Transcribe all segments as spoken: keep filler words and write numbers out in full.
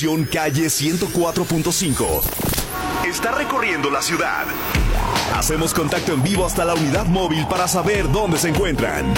Calle ciento cuatro punto cinco. Está recorriendo la ciudad. Hacemos contacto en vivo hasta la unidad móvil para saber dónde se encuentran.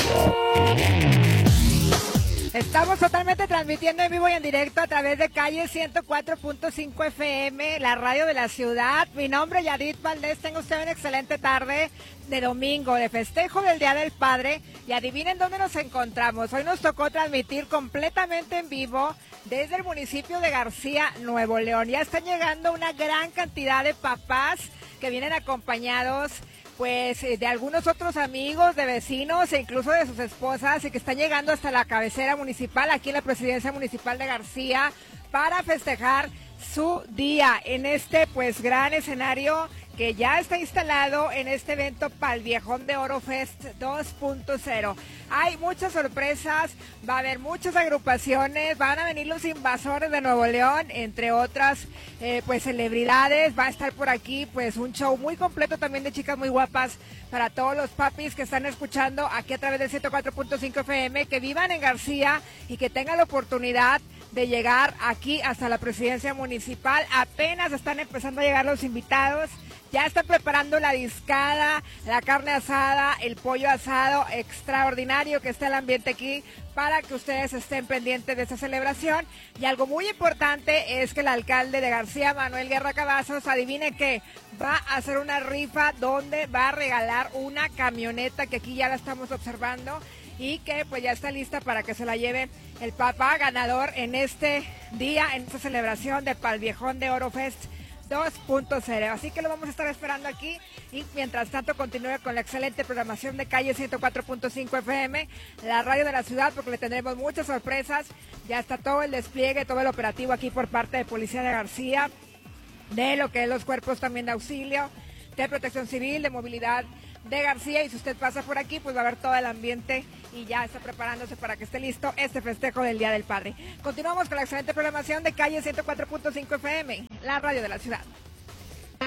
Estamos totalmente transmitiendo en vivo y en directo a través de Calle ciento cuatro punto cinco F M, la radio de la ciudad. Mi nombre es Yadit Valdés. Tenga usted una excelente tarde de domingo, de festejo del Día del Padre. Y adivinen dónde nos encontramos. Hoy nos tocó transmitir completamente en vivo desde el municipio de García, Nuevo León. Ya están llegando una gran cantidad de papás que vienen acompañados pues de algunos otros amigos, de vecinos e incluso de sus esposas, y que están llegando hasta la cabecera municipal, aquí en la presidencia municipal de García, para festejar su día en este pues gran escenario que ya está instalado en este evento Palviejón de Oro Fest dos punto cero. Hay muchas sorpresas, va a haber muchas agrupaciones, van a venir los Invasores de Nuevo León, entre otras eh, pues celebridades. Va a estar por aquí pues un show muy completo también de chicas muy guapas para todos los papis que están escuchando aquí a través del ciento cuatro punto cinco F M, que vivan en García y que tengan la oportunidad de llegar aquí hasta la presidencia municipal. Apenas están empezando a llegar los invitados. Ya están preparando la discada, la carne asada, el pollo asado, extraordinario que está el ambiente aquí para que ustedes estén pendientes de esta celebración. Y algo muy importante es que el alcalde de García, Manuel Guerra Cavazos, adivine que va a hacer una rifa donde va a regalar una camioneta que aquí ya la estamos observando y que pues ya está lista para que se la lleve el papá ganador en este día, en esta celebración de Palviejón de Oro Fest dos punto cero. Así que lo vamos a estar esperando aquí y mientras tanto continúe con la excelente programación de Calle ciento cuatro punto cinco F M, la radio de la ciudad, porque le tendremos muchas sorpresas. Ya está todo el despliegue, todo el operativo aquí por parte de Policía de García, de lo que es los cuerpos también de auxilio, de protección civil, de movilidad de García, y si usted pasa por aquí pues va a ver todo el ambiente y ya está preparándose para que esté listo este festejo del Día del Padre. Continuamos con la excelente programación de Calle ciento cuatro punto cinco F M, la radio de la ciudad.